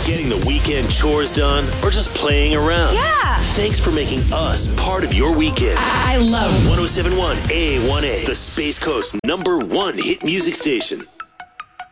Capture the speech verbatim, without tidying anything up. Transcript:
getting the weekend chores done, or just playing around. Yeah. Thanks for making us part of your weekend. I love one oh seven point one A one A, the Space Coast number one hit music station.